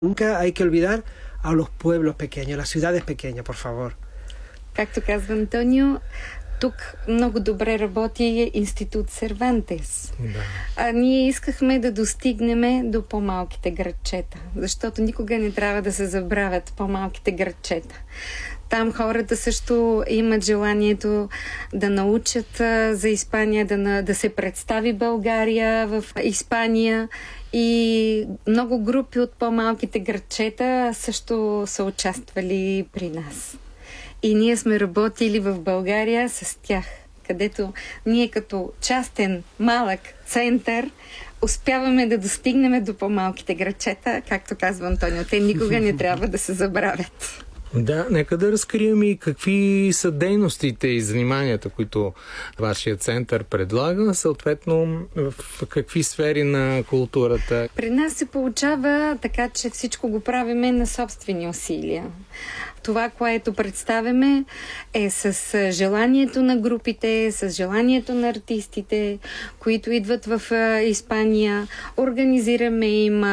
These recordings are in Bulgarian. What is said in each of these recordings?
Nunca hay que olvidar a los pueblos pequeños, las ciudades pequeñas, por favor. Както казва Антонио, тук много добре работи Институт Сервантес. Да. Ние искахме да достигнем до по-малките градчета, защото никога не трябва да се забравят по-малките градчета. Там хората също имат желанието да научат за Испания, да се представи България в Испания. И много групи от по-малките градчета също са участвали при нас. И ние сме работили в България с тях, където ние като частен малък център успяваме да достигнем до по-малките градчета, както казва Антонио. Те никога не трябва да се забравят. Да, нека да разкрием и какви са дейностите и заниманията, които вашия център предлага, съответно в какви сфери на културата. При нас се получава така, че всичко го правиме на собствени усилия. Това, което представяме, е с желанието на групите, с желанието на артистите, които идват в Испания. Организираме им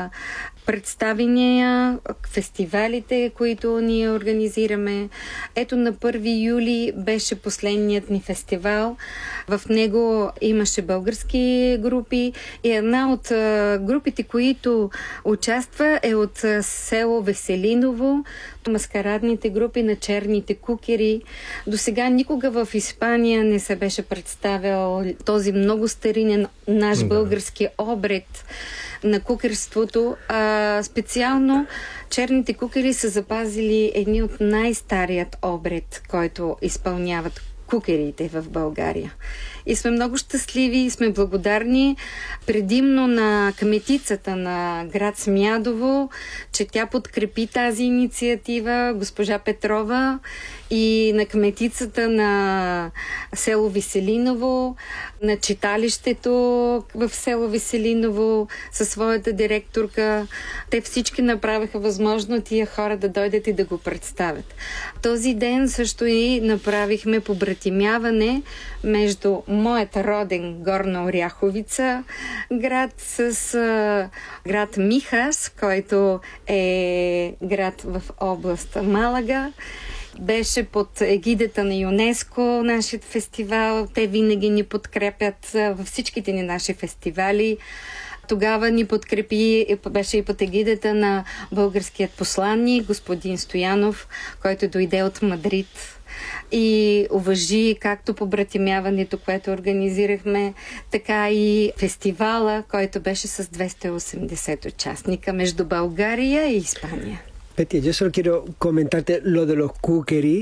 представения, фестивалите, които ние организираме. Ето на 1 юли беше последният ни фестивал. В него имаше български групи и една от групите, които участва, е от село Веселиново, маскарадните групи на черните кукери. До сега никога в Испания не се беше представял този много старинен наш български обред на кукерството. Специално черните кукери са запазили едни от най-старият обред, който изпълняват кукерите в България. И сме много щастливи и сме благодарни предимно на кметицата на град Смядово, че тя подкрепи тази инициатива, госпожа Петрова, и на кметицата на село Веселиново, на читалището в село Веселиново със своята директорка. Те всички направиха възможно тия хора да дойдат и да го представят. Този ден също и направихме побратимяване между моят роден Горна Оряховица град с град Михас, който е град в област Малага. Беше под егидата на ЮНЕСКО нашият фестивал. Те винаги ни подкрепят във всичките ни наши фестивали. Тогава ни подкрепи, беше и под егидата на българският посланник, господин Стоянов, който дойде от Мадрид и уважи както побратимяването, което организирахме, така и фестивала, който беше с 280 участника между България и Испания. Peti, yo solo quiero comentarte lo de los kukeri.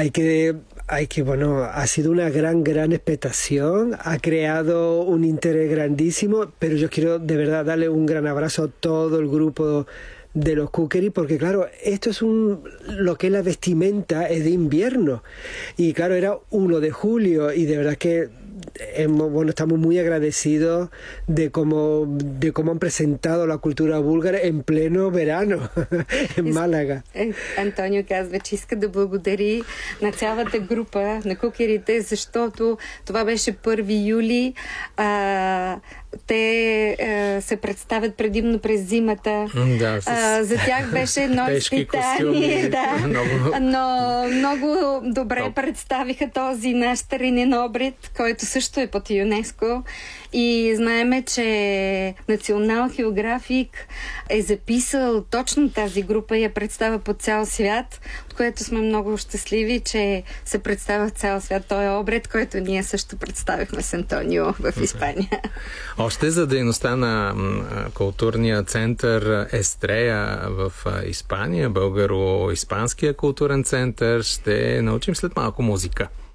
Bueno, ha sido una gran expectación, ha creado un interés grandísimo, pero yo quiero de verdad darle un gran abrazo a todo el grupo de los kukeri, porque claro, esto es lo que es la vestimenta es de invierno. Y claro, era 1 de julio y de verdad que estamos muy agradecidos de cómo han presentado la cultura búlgara en pleno verano en Málaga. Антонио казва, че иска да благодари на цялата група на кукерите, защото това беше 1 юли. Те се представят предимно през зимата. Да, за тях беше едно изпитание. Да. Но много добре представиха този наш старинен обред, който също е под ЮНЕСКО. И знаеме, че Национал Географик е записал точно тази група и я представя по цял свят, от което сме много щастливи, че се представя в цял свят този обред, който ние също представихме с Антонио в Испания. Още за дейността на културния център Естрея в Испания, българо-испанския културен център, ще научим след малко музика.